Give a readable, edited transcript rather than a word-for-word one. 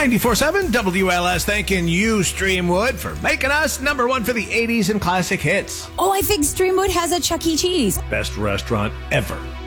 94.7 WLS thanking you, Streamwood, for making us number one for the 80s and classic hits. Oh, I think Streamwood has a Chuck E. Cheese. Best restaurant ever.